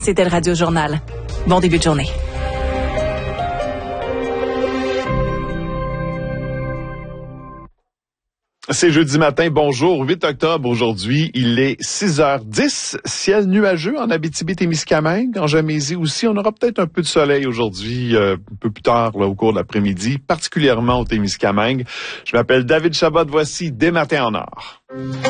C'était le Radio Journal. Bon début de journée. C'est jeudi matin, bonjour, 8 octobre aujourd'hui, il est 6h10, ciel nuageux en Abitibi-Témiscamingue, en Gamésie aussi, on aura peut-être un peu de soleil aujourd'hui, un peu plus tard là, au cours de l'après-midi, particulièrement au Témiscamingue. Je m'appelle David Chabot, voici Des matins en or.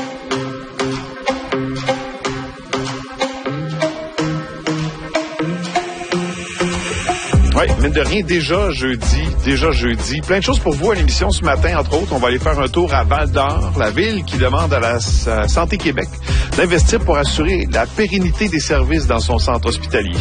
Oui, mais de rien, déjà jeudi. Plein de choses pour vous à l'émission ce matin, entre autres. On va aller faire un tour à Val-d'Or, la ville qui demande à la Santé Québec d'investir pour assurer la pérennité des services dans son centre hospitalier.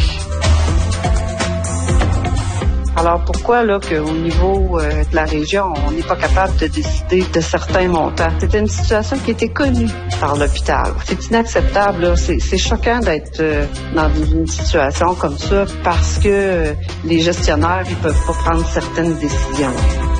Alors pourquoi là qu'au niveau de la région, on n'est pas capable de décider de certains montants? C'était une situation qui était connue par l'hôpital. C'est inacceptable, là. C'est choquant d'être dans une situation comme ça parce que les gestionnaires ils peuvent pas prendre certaines décisions.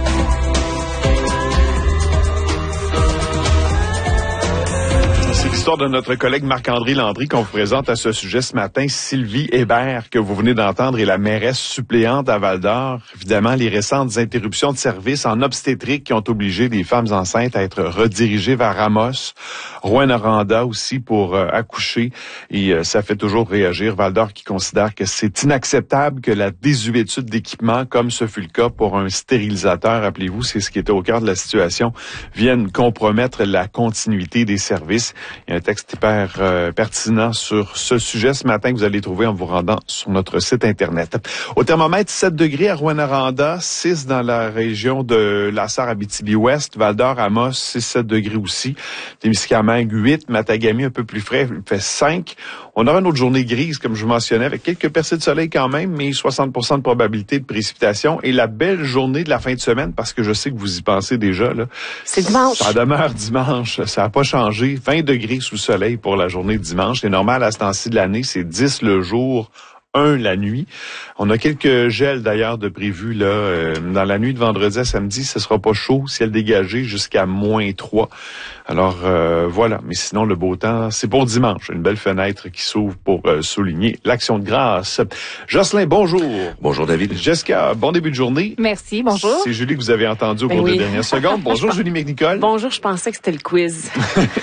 L'histoire de notre collègue Marc-André Landry qu'on vous présente à ce sujet ce matin. Sylvie Hébert, que vous venez d'entendre, est la mairesse suppléante à Val-d'Or. Évidemment, les récentes interruptions de service en obstétrique qui ont obligé des femmes enceintes à être redirigées vers Amos, Rouyn-Noranda aussi pour accoucher. Et ça fait toujours réagir Val-d'Or qui considère que c'est inacceptable que la désuétude d'équipement, comme ce fut le cas pour un stérilisateur, rappelez-vous, c'est ce qui était au cœur de la situation, vienne compromettre la continuité des services. Il y a un texte hyper pertinent sur ce sujet ce matin que vous allez trouver en vous rendant sur notre site Internet. Au thermomètre, 7 degrés à Rouyn-Noranda, 6 dans la région de la Sarre-Abitibi-Ouest, Val-d'Or, Amos, 6-7 degrés aussi. Témiscamingue, 8, Matagami, un peu plus frais, il fait 5. On aura une autre journée grise, comme je vous mentionnais, avec quelques percées de soleil quand même, mais 60% de probabilité de précipitation. Et la belle journée de la fin de semaine, parce que je sais que vous y pensez déjà, là. C'est dimanche. Ça demeure dimanche, ça n'a pas changé. 20 degrés sous soleil pour la journée de dimanche. C'est normal à ce temps-ci de l'année, c'est 10 le jour, 1 la nuit. On a quelques gels d'ailleurs de prévus là dans la nuit de vendredi à samedi. Ce sera pas chaud, ciel dégagé jusqu'à -3. Alors voilà, mais sinon le beau temps, c'est pour dimanche. Une belle fenêtre qui s'ouvre pour souligner l'Action de grâce. Jocelyn, bonjour. Bonjour David. Jessica, bon début de journée. Merci, bonjour. C'est Julie que vous avez entendu au cours des dernières secondes. Bonjour Julie McNicol. Bonjour, je pensais que c'était le quiz.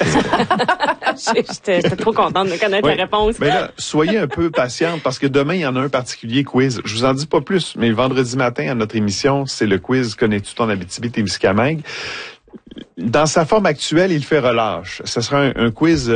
J'étais trop contente de connaître la réponse. Mais là, soyez un peu patiente parce que demain, il y en a un particulier quiz. Je vous en dis pas plus, mais vendredi matin à notre émission, c'est le quiz Connais-tu ton Abitibi-Témiscamingue? Dans sa forme actuelle, il fait relâche. Ce sera un quiz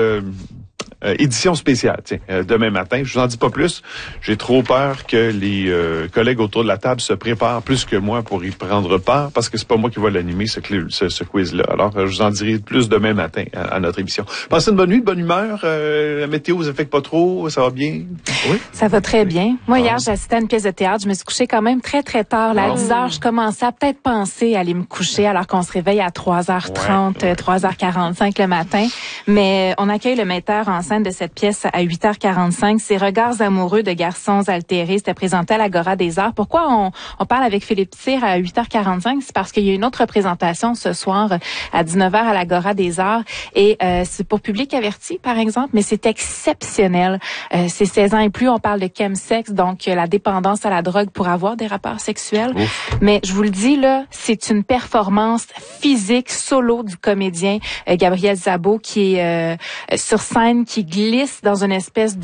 édition spéciale, tiens, demain matin. Je vous en dis pas plus. J'ai trop peur que les collègues autour de la table se préparent plus que moi pour y prendre part, parce que c'est pas moi qui vais l'animer, ce quiz-là. Alors, je vous en dirai plus demain matin à notre émission. Passez une bonne nuit, de bonne humeur. La météo vous affecte pas trop, ça va bien? Oui? Ça va très bien. Moi, hier, j'assistais à une pièce de théâtre. Je me suis couchée quand même très, très tard. Là, à 10h, je commençais à peut-être penser à aller me coucher alors qu'on se réveille à 3h30, 3h45 le matin. Mais on accueille le metteur en scène de cette pièce à 8h45. C'est Regards amoureux de garçons altérés. C'était présenté à l'Agora des Arts. Pourquoi on parle avec Philippe Cyr à 8h45? C'est parce qu'il y a une autre représentation ce soir à 19h à l'Agora des Arts. Et c'est pour public averti, par exemple, mais c'est exceptionnel. C'est 16 ans et plus. On parle de chemsex, donc la dépendance à la drogue pour avoir des rapports sexuels. Ouf. Mais je vous le dis, là, c'est une performance physique solo du comédien Gabriel Szabó qui est sur scène, qui glisse dans une espèce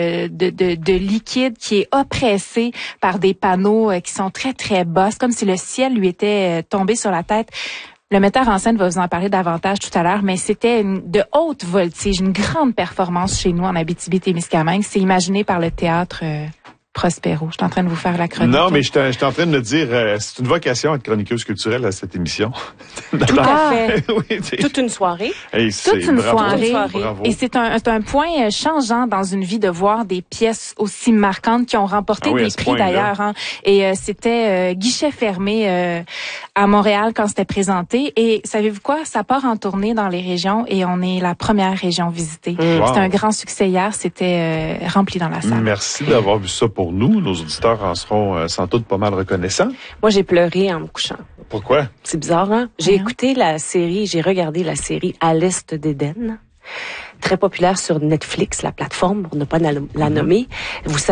de liquide qui est oppressé par des panneaux qui sont très, très bas. C'est comme si le ciel lui était tombé sur la tête. Le metteur en scène va vous en parler davantage tout à l'heure, mais c'était de haute voltige, une grande performance chez nous en Abitibi-Témiscamingue. C'est imaginé par le théâtre Prospero. Je suis en train de vous faire la chronique. Non, mais je suis en train de me dire, c'est une vocation être chroniqueuse culturelle à cette émission. Tout à fait. Oui, toute une soirée. Hey, toute une soirée. Bravo. Et c'est un point changeant dans une vie de voir des pièces aussi marquantes qui ont remporté des prix d'ailleurs. Hein. Et c'était guichet fermé à Montréal quand c'était présenté. Et savez-vous quoi? Ça part en tournée dans les régions et on est la première région visitée. Wow. C'était un grand succès hier. C'était rempli dans la salle. Merci d'avoir vu ça pour nous. Nos auditeurs en seront sans doute pas mal reconnaissants. Moi, j'ai pleuré en me couchant. Pourquoi? C'est bizarre, hein? J'ai écouté la série, j'ai regardé la série À l'Est d'Éden. très populaire sur Netflix, la plateforme, pour ne pas la nommer. Vous